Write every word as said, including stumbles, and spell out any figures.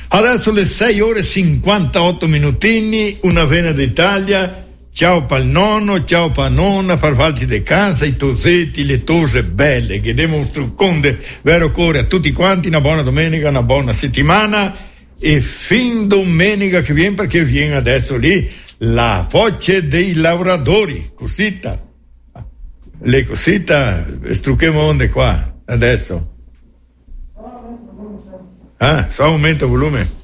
Adesso le sei ore e cinquantotto minutini, una vena d'Italia. Ciao pal nonno, ciao pa nonna, per farci di casa, i tosetti, le tose belle, che devono strucconde, vero cuore a tutti quanti, una buona domenica, una buona settimana, e fin domenica che viene, perché viene adesso lì la voce dei lavoratori, cosita, le cosita, strucchiamo onde qua, adesso. Ah, só aumenta o volume.